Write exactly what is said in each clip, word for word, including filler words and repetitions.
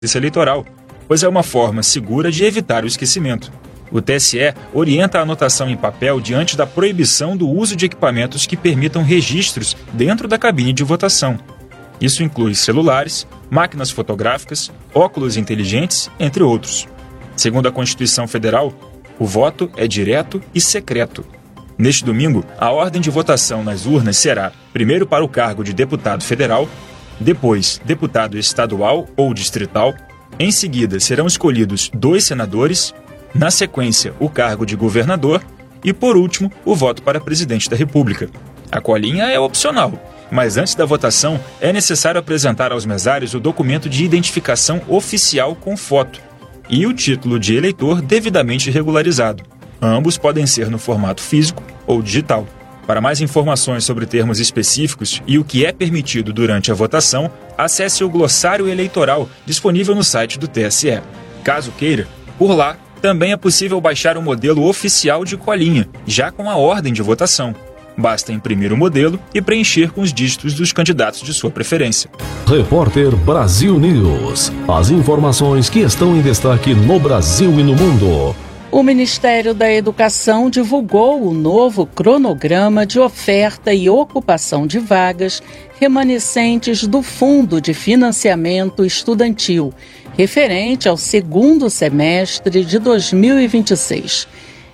Justiça Eleitoral, pois é uma forma segura de evitar o esquecimento. O T S E orienta a anotação em papel diante da proibição do uso de equipamentos que permitam registros dentro da cabine de votação. Isso inclui celulares, máquinas fotográficas, óculos inteligentes, entre outros. Segundo a Constituição Federal, o voto é direto e secreto. Neste domingo, a ordem de votação nas urnas será, primeiro para o cargo de deputado federal, depois deputado estadual ou distrital, em seguida serão escolhidos dois senadores, na sequência o cargo de governador e, por último, o voto para presidente da República. A colinha é opcional, mas antes da votação é necessário apresentar aos mesários o documento de identificação oficial com foto e o título de eleitor devidamente regularizado. Ambos podem ser no formato físico ou digital. Para mais informações sobre termos específicos e o que é permitido durante a votação, acesse o glossário eleitoral disponível no site do T S E. Caso queira, por lá também é possível baixar o modelo oficial de colinha, já com a ordem de votação. Basta imprimir o modelo e preencher com os dígitos dos candidatos de sua preferência. Repórter Brasil News. As informações que estão em destaque no Brasil e no mundo. O Ministério da Educação divulgou o novo cronograma de oferta e ocupação de vagas remanescentes do Fundo de Financiamento Estudantil, referente ao segundo semestre de dois mil e vinte e seis.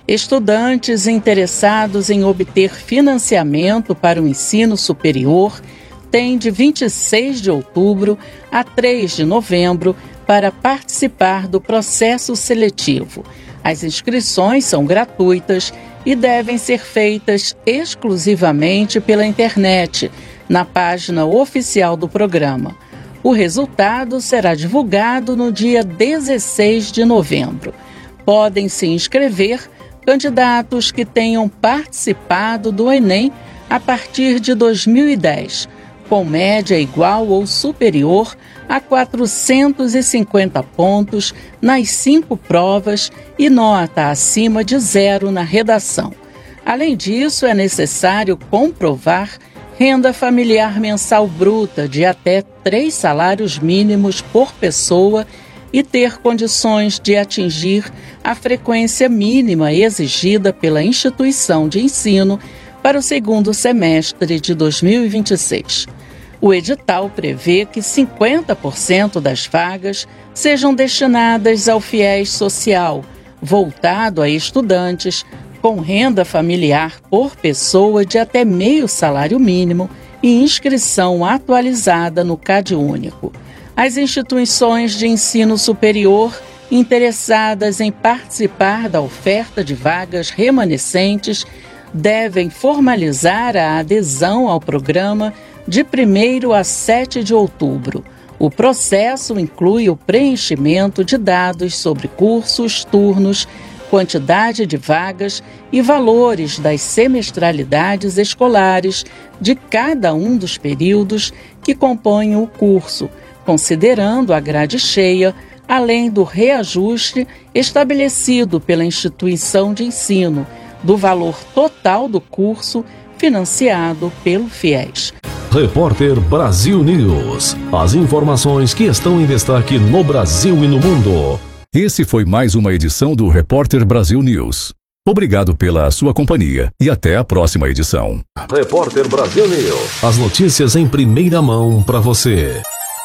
Estudantes interessados em obter financiamento para o ensino superior têm de vinte e seis de outubro a três de novembro para participar do processo seletivo. As inscrições são gratuitas e devem ser feitas exclusivamente pela internet, na página oficial do programa. O resultado será divulgado no dia dezesseis de novembro. Podem se inscrever candidatos que tenham participado do Enem a partir de dois mil e dez, com média igual ou superior a quatrocentos e cinquenta pontos nas cinco provas e nota acima de zero na redação. Além disso, é necessário comprovar renda familiar mensal bruta de até três salários mínimos por pessoa e ter condições de atingir a frequência mínima exigida pela instituição de ensino para o segundo semestre de dois mil e vinte e seis. O edital prevê que cinquenta por cento das vagas sejam destinadas ao fiéis social, voltado a estudantes com renda familiar por pessoa de até meio salário mínimo e inscrição atualizada no CadÚnico. As instituições de ensino superior interessadas em participar da oferta de vagas remanescentes devem formalizar a adesão ao programa de primeiro a sete de outubro. O processo inclui o preenchimento de dados sobre cursos, turnos, quantidade de vagas e valores das semestralidades escolares de cada um dos períodos que compõem o curso, considerando a grade cheia, além do reajuste estabelecido pela instituição de ensino do valor total do curso financiado pelo FIES. Repórter Brasil News. As informações que estão em destaque no Brasil e no mundo. Esse foi mais uma edição do Repórter Brasil News. Obrigado pela sua companhia e até a próxima edição. Repórter Brasil News. As notícias em primeira mão para você.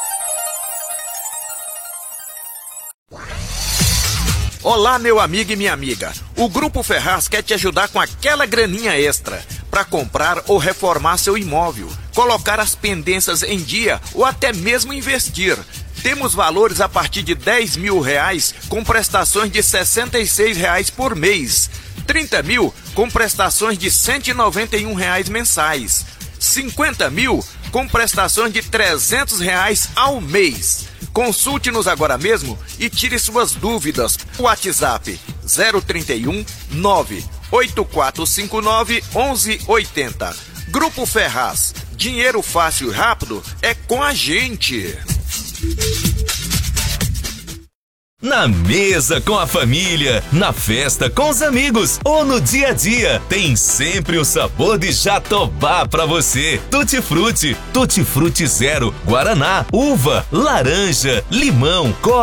Olá, meu amigo e minha amiga. O Grupo Ferraz quer te ajudar com aquela graninha extra para comprar ou reformar seu imóvel, colocar as pendências em dia ou até mesmo investir. Temos valores a partir de dez mil reais com prestações de sessenta e seis reais por mês, trinta mil com prestações de cento e noventa e um reais mensais, cinquenta mil com prestações de trezentos reais ao mês. Consulte-nos agora mesmo e tire suas dúvidas. WhatsApp zero trinta e um, nove oito quatro cinco nove, onze oitenta. Grupo Ferraz. Dinheiro fácil e rápido é com a gente. Na mesa com a família, na festa com os amigos ou no dia a dia, tem sempre o sabor de Jatobá pra você. Tutti Frutti, Tutti Frutti Zero, Guaraná, uva, laranja, limão, coca.